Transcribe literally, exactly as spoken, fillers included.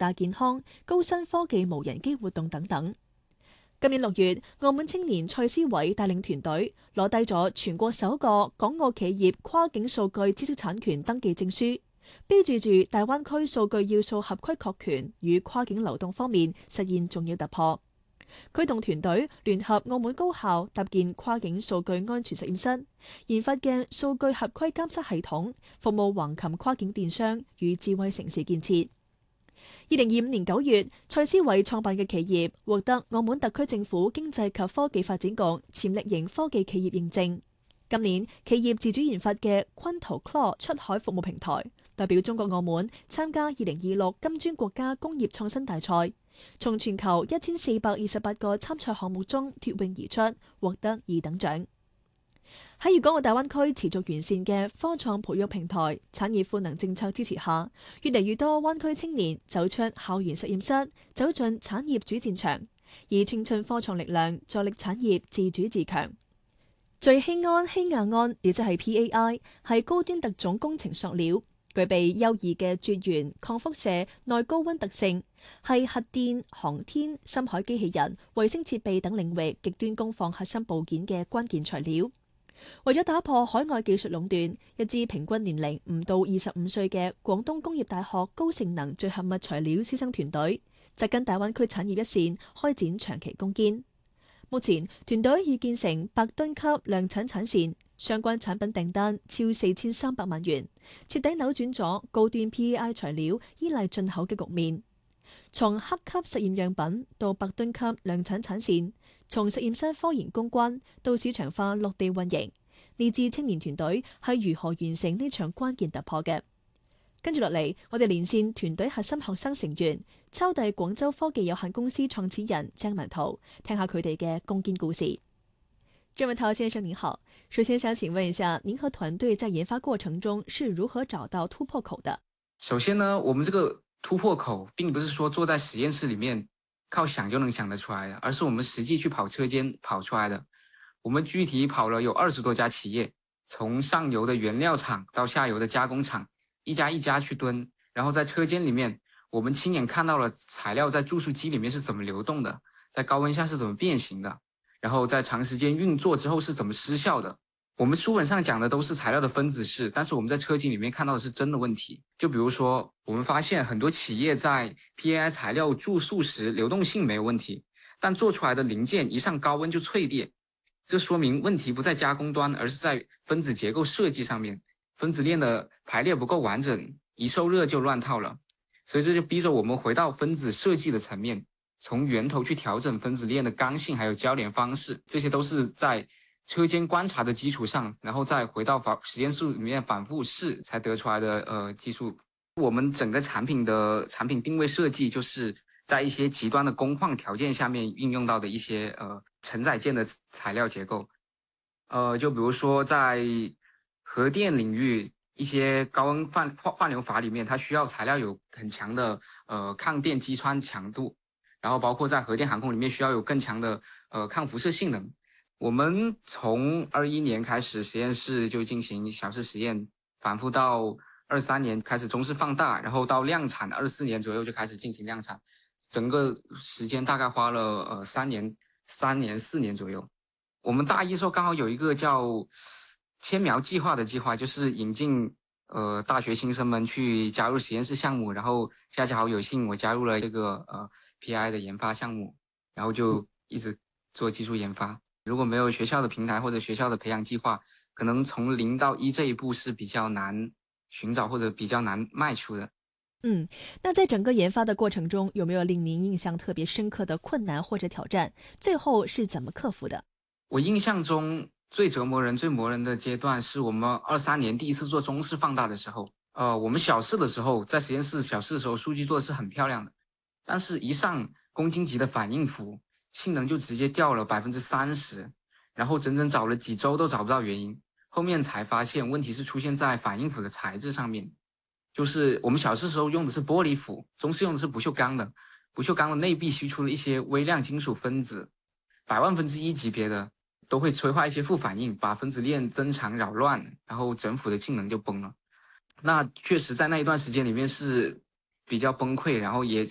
大健康、高新科技無人機活動等等。今年六月，澳門青年蔡思偉帶領團隊攞低咗全國首個港澳企業跨境數據知識產權登記證書，標誌住大灣區數據要素合規確權與跨境流動方面實現重要突破。佢同團隊聯合澳門高校搭建跨境數據安全實驗室，研發嘅數據合規監測系統，服務橫琴跨境電商與智慧城市建設。二零二五年九月，蔡思偉創辦嘅企業獲得澳門特區政府經濟及科技發展局潛力型科技企業認證。今年，企業自主研發嘅昆圖 Claw 出海服務平台，代表中國澳門參加二零二六金磚國家工業創新大賽，從全球一千四百二十八個參賽項目中脫穎而出，獲得二等獎。喺粵港澳大灣區持續完善嘅科創培育平台、產業賦能政策支持下，越嚟越多灣區青年走出校園實驗室，走進產業主戰場，以青春科創力量助力產業自主自強。聚氰胺氰亞胺，亦即係 P A I， 係高端特種工程塑料，具備優異嘅絕緣、抗輻射、耐高溫特性，係核電、航天、深海機器人、衛星設備等領域極端工況核心部件嘅關鍵材料。為咗打破海外技術壟斷，一支平均年齡唔到二十五歲嘅廣東工業大學高性能聚合物材料師生團隊，扎根大灣區產業一線，開展長期攻堅。目前團隊已建成百噸級量產產線，相關產品訂單超四千三百萬元，徹底扭轉咗高端 P A I 材料依賴進口嘅局面。從黑級實驗樣品到百噸級量產產線，從實驗室科研攻關到市場化落地運營，呢支青年團隊係如何完成呢場關鍵突破嘅？跟住落嚟，我哋連線團隊核心學生成員，抄遞廣州科技有限公司創始人鄭文濤，聽下佢哋嘅攻堅故事。鄭文濤先生您好，首先想請問一下，您和團隊在研發過程中是如何找到突破口的？ 首先呢，我們這個突破口並不是說坐在實驗室裡面靠想就能想得出來的，而是我們實際去跑車間跑出來的。我們具體跑了有二十多家企業，從上游的原料廠到下游的加工廠，一家一家去蹲，然後在車間裡面，我們親眼看到了材料在注塑機裡面是怎麼流動的，在高溫下是怎麼變形的，然後在長時間運作之後是怎麼失效的。我們書本上講的都是材料的分子式，但是我們在車間裡面看到的是真的問題。就比如說，我們發現很多企業在 P A I 材料注塑時流動性沒有問題，但做出來的零件一上高溫就脆裂，這說明問題不在加工端，而是在分子結構設計上面，分子鏈的排列不夠完整，一受熱就亂套了。所以這就逼着我們回到分子設計的層面，從源頭去調整分子鏈的剛性還有交聯方式，這些都是在車間觀察的基礎上，然後再回到實驗室裡面反覆試才得出來的呃技術。我們整個產品的產品定位設計，就是在一些極端的工況條件下面運用到的一些呃承載件的材料結構。呃，就比如說在核電領域，一些高溫泛泛流法裡面，它需要材料有很強的呃抗電擊穿強度，然後包括在核電航空裡面需要有更強的呃抗輻射性能。我們從二一年開始實驗室就進行小試實驗，反覆到二三年開始中試放大，然後到量產二四年左右就開始進行量產，整個時間大概花了呃三年、三年四年左右。我們大一時候剛好有一個叫千苗計劃的計劃，就是引進呃大學新生們去加入實驗室項目，然後恰恰好有幸我加入了這個呃 P I 的研發項目，然後就一直做技術研發。如果沒有學校的平台或者學校的培養計劃，可能從零到一這一步是比較難尋找或者比較難邁出的。 嗯，那在整個研發的過程中，有沒有令您印象特別深刻的困難或者挑戰？最後是怎麼克服的？ 我印象中最折磨人、最磨人的階段是我們二三年第一次做中試放大的時候。呃，我們小試的時候，在實驗室小試的時候，數據做的是很漂亮的，但是一上公斤級的反應符，性能就直接掉了百分之三十，然後整整找了幾周都找不到原因，後面才發現問題是出現在反應符的材質上面。就是我們小試時候用的是玻璃符，中試用的是不鏽鋼的，不鏽鋼的內壁吸出了一些微量金屬分子，百萬分之一級別的都會催化一些負反應，把分子鏈增長擾亂，然後整輔的性能就崩了。那確實在那一段時間裡面是比較崩潰，然後也